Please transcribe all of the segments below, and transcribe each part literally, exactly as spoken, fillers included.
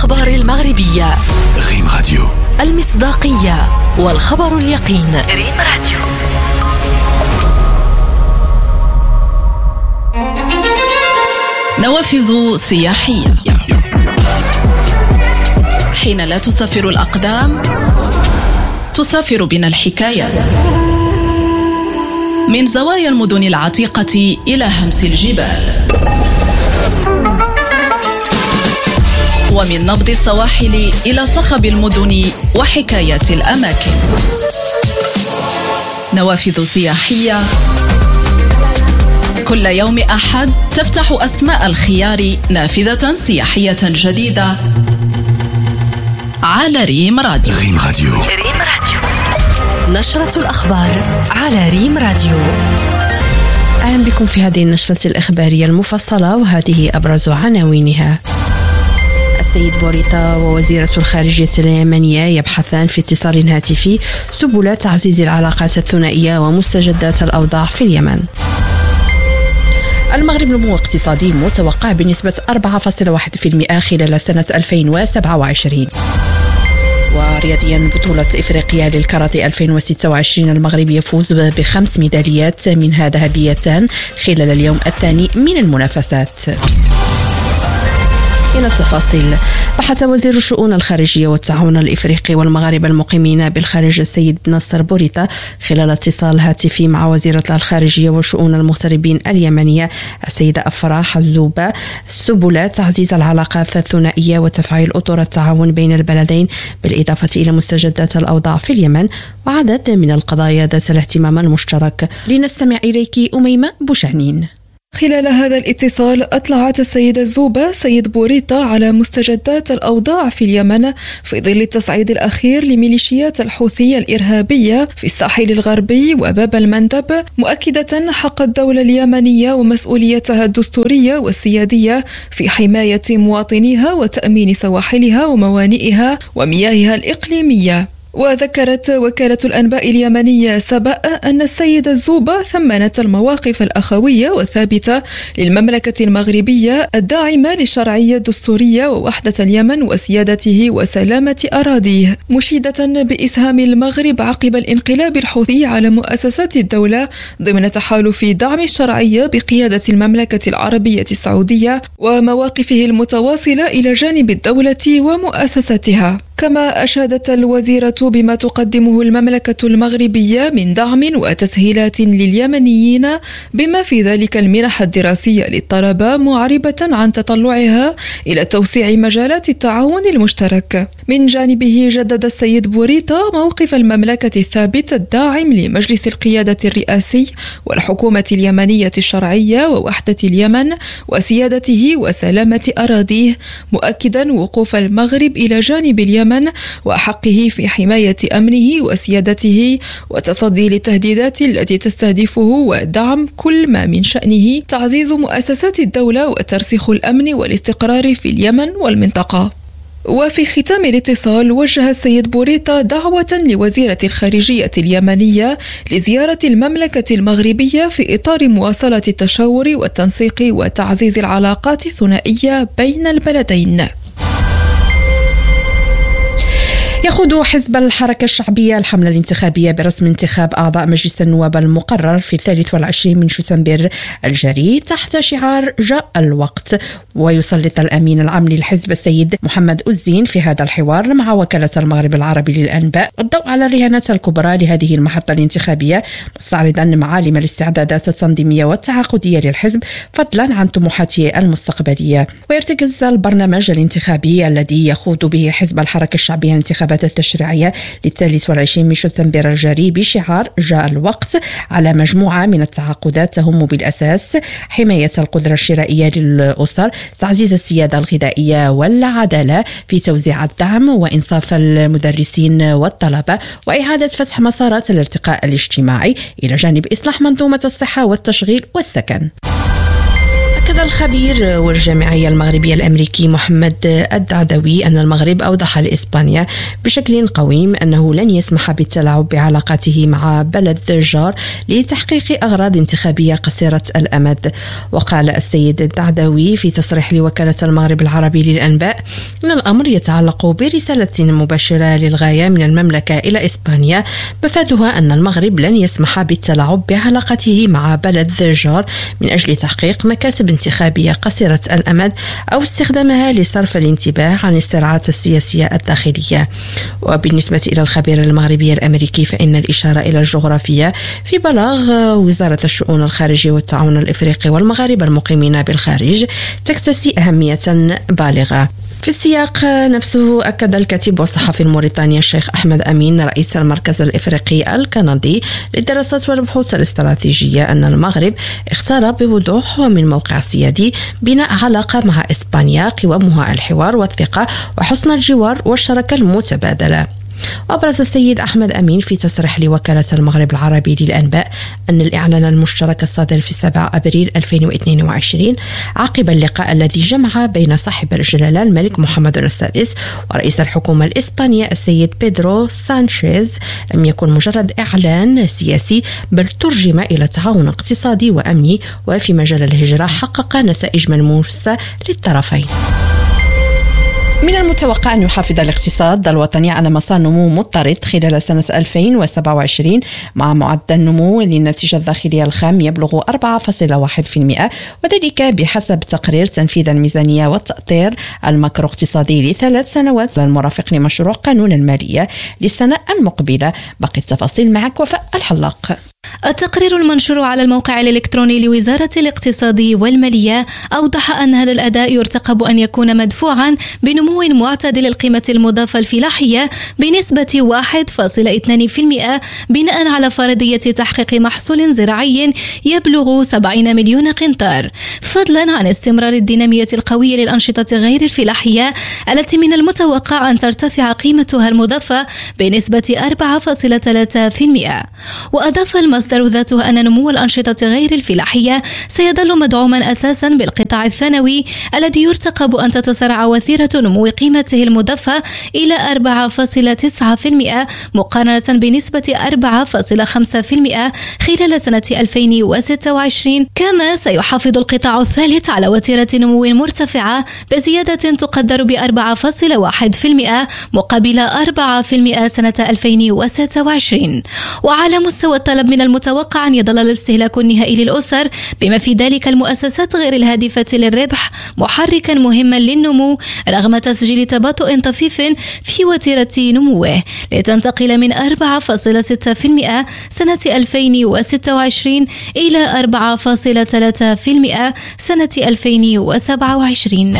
الأخبار المغربية. ريم راديو، المصداقية والخبر اليقين. ريم راديو. نوافذ سياحية. حين لا تسافر الأقدام تسافر بنا الحكايات، من زوايا المدن العتيقة إلى همس الجبال، ومن نبض السواحل إلى صخب المدن وحكايات الأماكن. نوافذ سياحية، كل يوم أحد تفتح أسماء الخيار نافذة سياحية جديدة على ريم راديو. ريم راديو. ريم راديو. نشرة الأخبار على ريم راديو. أهلا بكم في هذه النشرة الإخبارية المفصلة، وهذه أبرز عناوينها. السيد بوريطا ووزيرة الخارجية اليمنية يبحثان في اتصال هاتفي سبل تعزيز العلاقات الثنائية ومستجدات الأوضاع في اليمن. المغرب نمو اقتصادي متوقع بنسبة أربعة فاصلة واحد بالمئة خلال سنة ألفين وسبعة وعشرين. ورياضيا بطولة إفريقيا للكاراتيه ألفين وستة وعشرين، المغرب يفوز بخمس ميداليات منها ذهبيتان خلال اليوم الثاني من المنافسات. إلى التفاصيل. بحث وزير الشؤون الخارجية والتعاون الإفريقي والمغاربة المقيمين بالخارج السيد ناصر بوريطا خلال اتصال هاتفي مع وزيرة الخارجية وشؤون المغتربين اليمنية السيدة أفراح الزوبة سبل تعزيز العلاقات الثنائية وتفعيل أطر التعاون بين البلدين، بالإضافة إلى مستجدات الأوضاع في اليمن وعدد من القضايا ذات الاهتمام المشترك. لنستمع إليك أميمة بوشانين. خلال هذا الاتصال أطلعت السيدة الزوبة سيد بوريطا على مستجدات الأوضاع في اليمن في ظل التصعيد الأخير لميليشيات الحوثية الإرهابية في الساحل الغربي وباب المندب، مؤكدة حق الدولة اليمنية ومسؤوليتها الدستورية والسيادية في حماية مواطنيها وتأمين سواحلها وموانئها ومياهها الإقليمية. وذكرت وكالة الأنباء اليمنية سبأ أن السيدة الزوبة ثمنت المواقف الأخوية والثابتة للمملكة المغربية الداعمة للشرعية الدستورية ووحدة اليمن وسيادته وسلامة أراضيه، مشيدة بإسهام المغرب عقب الانقلاب الحوثي على مؤسسات الدولة ضمن تحالف دعم الشرعية بقيادة المملكة العربية السعودية ومواقفه المتواصلة إلى جانب الدولة ومؤسساتها. كما أشادت الوزيرة بما تقدمه المملكة المغربية من دعم وتسهيلات لليمنيين بما في ذلك المنح الدراسية للطلبة، معربة عن تطلعها إلى توسيع مجالات التعاون المشترك. من جانبه جدد السيد بوريطا موقف المملكة الثابت الداعم لمجلس القيادة الرئاسي والحكومة اليمنية الشرعية ووحدة اليمن وسيادته وسلامة أراضيه، مؤكدا وقوف المغرب إلى جانب اليمن وحقه في حماية أمنه وسيادته وتصدي للتهديدات التي تستهدفه ودعم كل ما من شأنه تعزيز مؤسسات الدولة وترسيخ الأمن والاستقرار في اليمن والمنطقة. وفي ختام الاتصال وجه السيد بوريطا دعوة لوزيرة الخارجية اليمنية لزيارة المملكة المغربية في إطار مواصلة التشاور والتنسيق وتعزيز العلاقات الثنائية بين البلدين. يخوض حزب الحركة الشعبية الحملة الانتخابية برسم انتخاب أعضاء مجلس النواب المقرر في الثالث والعشرين من شتنبر الجاري تحت شعار جاء الوقت. ويسلط الأمين العام للحزب السيد محمد أزين في هذا الحوار مع وكالة المغرب العربي للأنباء الضوء على الرهانات الكبرى لهذه المحطة الانتخابية، مستعرضا معالم الاستعدادات التنظيمية والتعاقدية للحزب فضلا عن طموحاته المستقبلية. ويرتكز البرنامج الانتخابي الذي يخوض به حزب الحركة الشعبية الانتخابات التشريعية للثالث والعشرين من شتنبر الجاري بشعار جاء الوقت على مجموعة من التعاقدات تهم بالأساس حماية القدرة الشرائية للأسر، تعزيز السيادة الغذائية والعدالة في توزيع الدعم وإنصاف المدرسين والطلبة، وإعادة فتح مسارات الارتقاء الاجتماعي إلى جانب إصلاح منظومة الصحة والتشغيل والسكن. أكد الخبير والجامعية المغربية الأمريكي محمد الدعدوي أن المغرب أوضح لإسبانيا بشكل قويم أنه لن يسمح بالتلاعب بعلاقاته مع بلد جار لتحقيق أغراض انتخابية قصيرة الأمد. وقال السيد الدعدوي في تصريح لوكالة المغرب العربي للأنباء أن الأمر يتعلق برسالة مباشرة للغاية من المملكة إلى إسبانيا مفادها أن المغرب لن يسمح بالتلاعب بعلاقته مع بلد جار من أجل تحقيق مكاسب انتخابية قصيرة الأمد أو استخدامها لصرف الانتباه عن الصراعات السياسية الداخلية. وبالنسبة إلى الخبير المغربي الأمريكي فإن الإشارة إلى الجغرافيا في بلاغ وزارة الشؤون الخارجية والتعاون الإفريقي والمغاربة المقيمين بالخارج تكتسي أهمية بالغة. في السياق نفسه أكد الكاتب والصحفي الموريتاني الشيخ أحمد أمين رئيس المركز الإفريقي الكندي للدراسات والبحوث الاستراتيجية أن المغرب اختار بوضوح ومن موقع سيادي بناء علاقة مع إسبانيا قوامها الحوار والثقة وحسن الجوار والشراكة المتبادلة. أبرز السيد أحمد أمين في تصريح لوكالة المغرب العربي للأنباء أن الإعلان المشترك الصادر في سبعة أبريل ألفين واثنين وعشرين عقب اللقاء الذي جمع بين صاحب الجلالة الملك محمد السادس ورئيس الحكومة الإسبانية السيد بيدرو سانشيز لم يكن مجرد إعلان سياسي بل ترجم إلى تعاون اقتصادي وأمني وفي مجال الهجرة حقق نتائج ملموسة للطرفين. من المتوقع أن يحافظ الاقتصاد الوطني على مسار نمو مضطرد خلال سنة ألفين وسبعة وعشرين مع معدل نمو للناتج الداخلي الخام يبلغ أربعة فاصلة واحد بالمئة وذلك بحسب تقرير تنفيذ الميزانية والتأطير الماكرو اقتصادي لثلاث سنوات المرافق لمشروع قانون المالية للسنة المقبلة. باقي التفاصيل معك وفاء الحلاق. التقرير المنشور على الموقع الإلكتروني لوزارة الاقتصاد والمالية أوضح أن هذا الأداء يرتقب أن يكون مدفوعا بنمو معتدل القيمة المضافة الفلاحية بنسبة واحد فاصلة اثنين بالمئة بناء على فرضية تحقيق محصول زراعي يبلغ سبعين مليون قنطار، فضلا عن استمرار الدينامية القوية للأنشطة غير الفلاحية التي من المتوقع أن ترتفع قيمتها المضافة بنسبة أربعة فاصلة ثلاثة بالمئة. وأضاف المصدر ذاته أن نمو الأنشطة غير الفلاحية سيظل مدعوما أساسا بالقطاع الثانوي الذي يرتقب أن تتسارع وتيرة نمو قيمته المضافة إلى أربعة فاصلة تسعة بالمئة مقارنة بنسبة أربعة فاصلة خمسة بالمئة خلال سنة ألفين وستة وعشرين. كما سيحافظ القطاع الثالث على وتيرة نمو مرتفعة بزيادة تقدر ب أربعة فاصلة واحد بالمئة مقابل أربعة بالمئة سنة ألفين وستة وعشرين. وعلى مستوى الطلب من المتوقع أن يظل الاستهلاك النهائي للأسر بما في ذلك المؤسسات غير الهادفة للربح محركا مهما للنمو رغم تسجيل تباطؤ طفيف في وتيرة نموه لتنتقل من أربعة فاصلة ستة بالمئة سنة ألفين وستة وعشرين إلى أربعة فاصلة ثلاثة بالمئة سنة ألفين وسبعة وعشرين.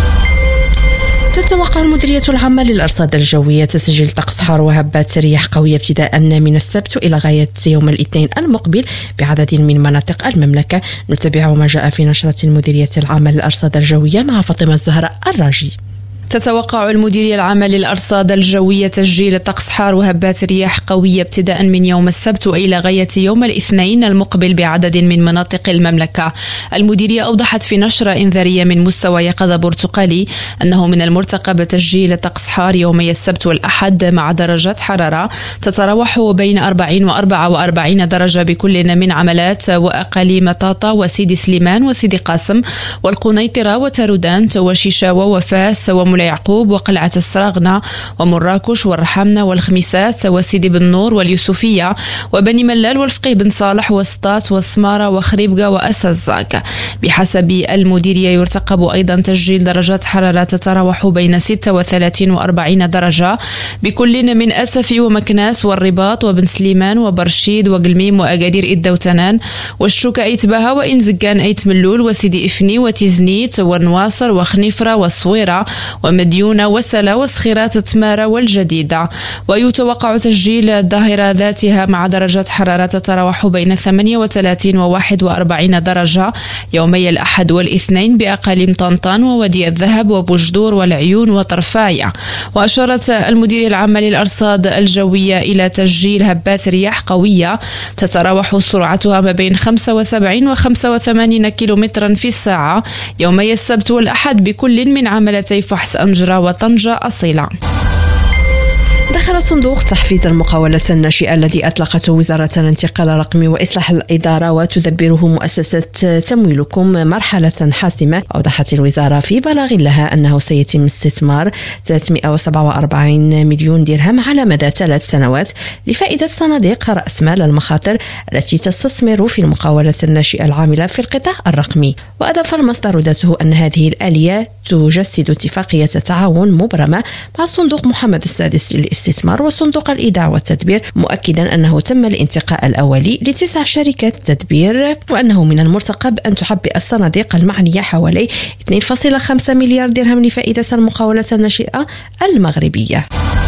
تتوقع المديرية العامة للأرصاد الجوية تسجيل طقس حار وهبات رياح قوية ابتداء من السبت إلى غاية يوم الاثنين المقبل بعدد من مناطق المملكة. نتابع ما جاء في نشرة المديرية العامة للأرصاد الجوية مع فاطمة الزهراء الراجي. تتوقع المديرية العامة للأرصاد الجوية تسجيل طقس حار وهبات رياح قوية ابتداء من يوم السبت وإلى غاية يوم الاثنين المقبل بعدد من مناطق المملكة. المديرية أوضحت في نشرة إنذارية من مستوى يقظة برتقالي أنه من المرتقب تسجيل طقس حار يومي السبت والأحد مع درجات حرارة تتراوح بين أربعين وأربعة وأربعين درجة بكل من عملات وأقاليم طاطا وسيدي سليمان وسيدي قاسم والقنيطرة وتارودانت وشيشاوة وفاس ومولاي يعقوب وقلعة السراغنة ومراكش والرحمنة والخميسات وسيدي بن نور واليوسفية وبني ملال والفقيه بن صالح وسطات وسمارة وخريبقة وأسزاك. بحسب المديرية يرتقب أيضا تسجيل درجات حرارة تتراوح بين ستة وثلاثين وأربعين درجة بكل من أسفي ومكناس والرباط وبن سليمان وبرشيد وقلميم وأقادير إدوتنان والشوكة إيتباها وإنزقان إيت ملول وسيدي إفني وتزنيت ونواصر وخنيفرة والصويرة ومديونة وسلا وصخيرات تمارة والجديدة. ويتوقع تسجيل الظاهرة ذاتها مع درجات حرارة تتراوح بين ثمانية وثلاثين و واحد وأربعين درجة يومي الأحد والاثنين بأقاليم طنطان وودي الذهب وبوجدور والعيون وطرفاية. وأشارت المديرية العامة للأرصاد الجوية إلى تسجيل هبات رياح قوية تتراوح سرعتها ما بين خمسة وسبعين و خمسة وثمانين كيلومترا في الساعة يومي السبت والأحد بكل من عملتي فحص أنجرة وطنجة أصيلة. دخل صندوق تحفيز المقاولات الناشئة الذي أطلقته وزارة الانتقال الرقمي وإصلاح الإدارة وتدبره مؤسسة تمويلكم مرحلة حاسمة. أوضحت الوزارة في بلاغ لها أنه سيتم استثمار ثلاثمائة وسبعة وأربعين مليون درهم على مدى ثلاث سنوات لفائدة صناديق رأس مال المخاطر التي تستثمر في المقاولات الناشئة العاملة في القطاع الرقمي. وأضاف المصدر ذاته أن هذه الآلية تجسد اتفاقية تعاون مبرمة مع صندوق محمد السادس للاستثمار وصندوق الإيداع والتدبير، مؤكدا أنه تم الانتقاء الأولي لتسع شركات تدبير وأنه من المرتقب أن تعبئ الصناديق المعنية حوالي اثنين فاصلة خمسة مليار درهم لفائدة المقاولات الناشئة المغربية.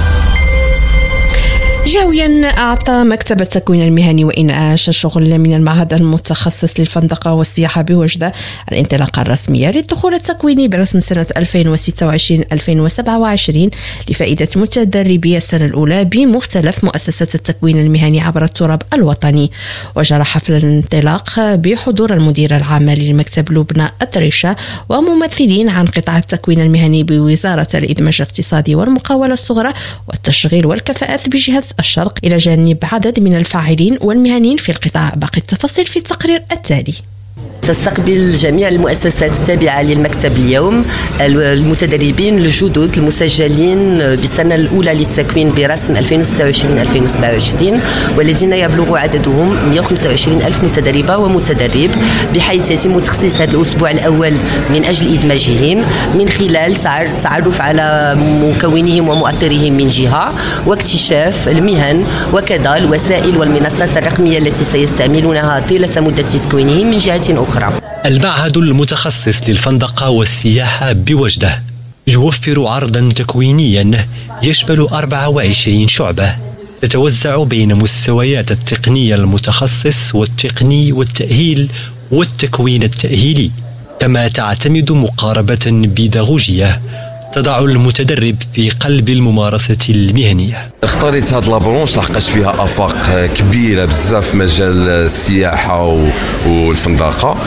جويا أعطى مكتب التكوين المهني وإنعاش الشغل من المعهد المتخصص للفندقة والسياحة بوجدة الانطلاقة الرسمية للدخول التكويني برسم سنة ألفين وستة وعشرين ألفين وسبعة وعشرين لفائدة متدربي السنة الأولى بمختلف مؤسسات التكوين المهني عبر التراب الوطني. وجرى حفل الانطلاق بحضور المديرة العامة للمكتب لبنى أطريشة وممثلين عن قطاع التكوين المهني بوزارة الإدماج الاقتصادي والمقاولة الصغرى والتشغيل والكفاءات بجهة الشرق، إلى جانب عدد من الفاعلين والمهنيين في القطاع. باقي التفاصيل في التقرير التالي. تستقبل جميع المؤسسات التابعة للمكتب اليوم المتدربين الجدد المسجلين بالسنة الأولى للتكوين برسم ألفين وستة وعشرين ألفين وسبعة وعشرين والذين يبلغ عددهم مئة وخمسة وعشرين ألف متدربة ومتدرب، بحيث يتم تخصيص هذا الأسبوع الأول من أجل إدماجهم من خلال تعرف على مكونهم ومؤطرهم من جهة، واكتشاف المهن وكذا الوسائل والمنصات الرقمية التي سيستعملونها طيلة مدة تكوينهم من جهة أخرى. المعهد المتخصص للفندقة والسياحة بوجدة يوفر عرضا تكوينيا يشمل أربعة وعشرين شعبة تتوزع بين مستويات التقنية المتخصص والتقني والتأهيل والتكوين التأهيلي، كما تعتمد مقاربة بيداغوجية تضع المتدرب في قلب الممارسة المهنية. اختاريت هاد لابرونش لحقاش فيها افاق كبيره بزاف في مجال السياحه والفندقه،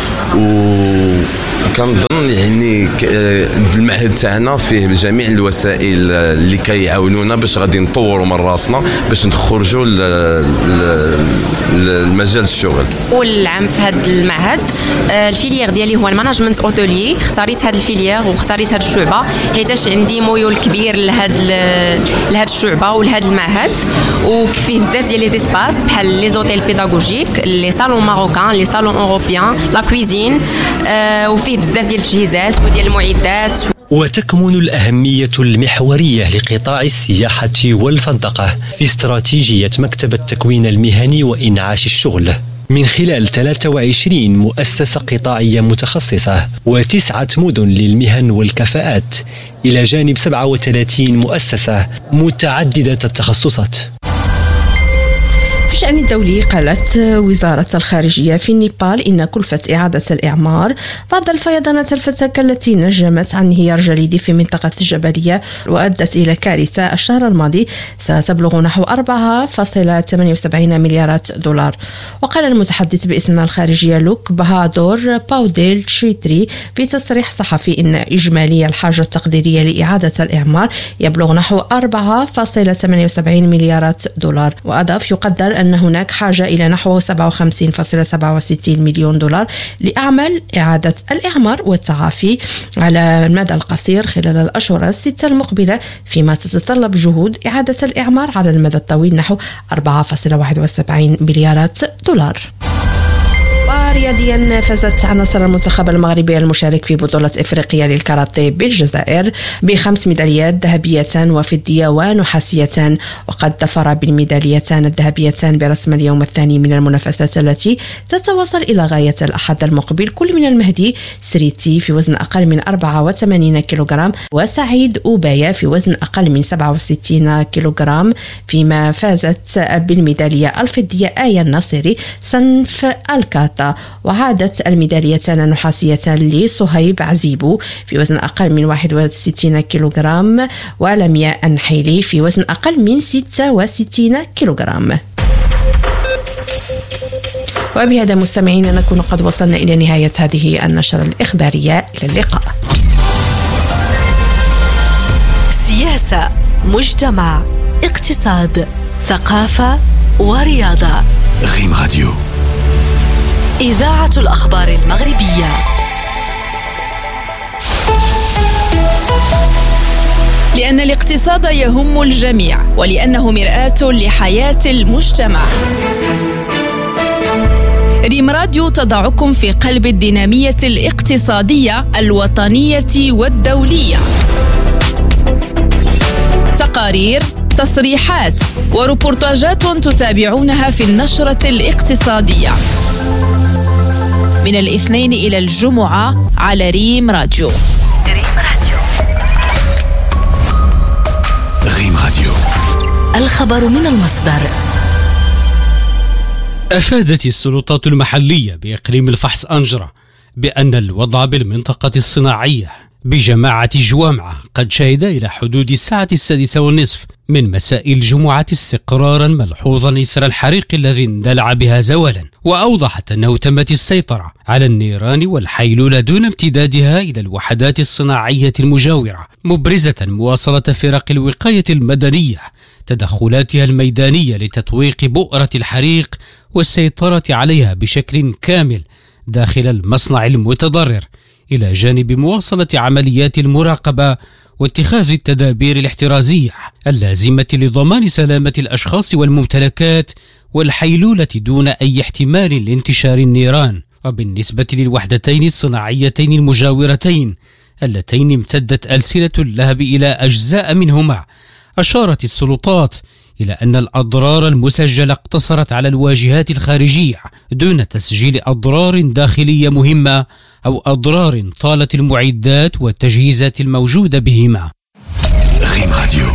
وكنظن يعني المعهد تاعنا فيه جميع الوسائل اللي كيعاونونا باش غادي نطوروا من راسنا باش نخرجوا لمجال الشغل. اول عام في هذا المعهد الفيليير ديالي هو الماناجمنت اوتيلي، اختاريت هذا الفيليير واختاريت هذه الشعبه حيتاش عندي ميول كبير لهاد لهاد الشعبه ولهاد المعهد، وكفيه بزاف ديال لي زيسباس بحال لي زوتيل بيداغوجيك، لي صالون ماروكان، لي صالون اوروبيان، لا كويزين، آه وفيه بزاف ديال التجهيزات وديال المعدات. وتكمن الأهمية المحورية لقطاع السياحة والفندقة في استراتيجية مكتب التكوين المهني وإنعاش الشغل من خلال ثلاثة وعشرين مؤسسة قطاعية متخصصة وتسعة مدن للمهن والكفاءات، إلى جانب سبعة وثلاثين مؤسسة متعددة التخصصات. في الشأن الدولي، قالت وزارة الخارجية في نيبال إن كلفة إعادة الإعمار بعد الفيضانات الفتاكة التي نجمت عن انهيار جليدي في منطقة الجبلية وأدت إلى كارثة الشهر الماضي ستبلغ نحو أربعة فاصلة ثمانية وسبعين مليارات دولار. وقال المتحدث باسم الخارجية لوك بهادور باوديل تشيتري في تصريح صحفي إن إجمالي الحاجة التقديرية لإعادة الإعمار يبلغ نحو أربعة فاصلة ثمانية وسبعين مليارات دولار. وأضاف يقدر أن هناك حاجة إلى نحو سبعة وخمسين فاصلة سبعة وستين مليون دولار لأعمال إعادة الإعمار والتعافي على المدى القصير خلال الأشهر الستة المقبلة، فيما تتطلب جهود إعادة الإعمار على المدى الطويل نحو أربعة فاصلة واحد وسبعين مليارات دولار. ورياضيا، فازت عناصر المنتخب المغربي المشارك في بطولة إفريقيا للكاراتيه بالجزائر بخمس ميداليات ذهبية وفضية ونحاسية، وقد ظفر بالميداليتان الذهبيتان برسم اليوم الثاني من المنافسات التي تتواصل إلى غاية الأحد المقبل، كل من المهدي سريتي في وزن أقل من أربعة وثمانين كيلوغرام وسعيد أوبايا في وزن أقل من سبعة وستين كيلوغرام، فيما فازت بالميدالية الفضية آية الناصري صنف الكاتا. وعادت الميداليتان النحاسيتان لصهيب عزيبو في وزن أقل من واحد وستين كيلوغرام ولميا أنحيلي في وزن أقل من ستة وستين كيلوغرام. وبهذا مستمعينا نكون قد وصلنا إلى نهاية هذه النشرة الإخبارية. إلى اللقاء. سياسة، مجتمع، اقتصاد، ثقافة ورياضة. ريم راديو، إذاعة الأخبار المغربية. لأن الاقتصاد يهم الجميع ولأنه مرآة لحياة المجتمع. ريم راديو تضعكم في قلب الدينامية الاقتصادية الوطنية والدولية. تقارير، تصريحات وروبورتاجات تتابعونها في النشرة الاقتصادية من الاثنين إلى الجمعة على ريم راديو. ريم راديو، الخبر من المصدر. أفادت السلطات المحلية بإقليم الفحص أنجرة بأن الوضع بالمنطقة الصناعية بجماعة جوامعة قد شهد إلى حدود الساعة السادسة والنصف من مساء الجمعة استقرارا ملحوظا إثر الحريق الذي اندلع بها زوالا، وأوضحت أنه تمت السيطرة على النيران والحيلولة دون امتدادها إلى الوحدات الصناعية المجاورة، مبرزة مواصلة فرق الوقاية المدنية تدخلاتها الميدانية لتطويق بؤرة الحريق والسيطرة عليها بشكل كامل داخل المصنع المتضرر، إلى جانب مواصلة عمليات المراقبة واتخاذ التدابير الاحترازية اللازمة لضمان سلامة الأشخاص والممتلكات والحيلولة دون أي احتمال لانتشار النيران. وبالنسبة للوحدتين الصناعيتين المجاورتين اللتين امتدت ألسنة اللهب إلى أجزاء منهما، أشارت السلطات إلى أن الأضرار المسجلة اقتصرت على الواجهات الخارجية دون تسجيل أضرار داخلية مهمة أو أضرار طالت المعدات والتجهيزات الموجودة بهما. ريم راديو،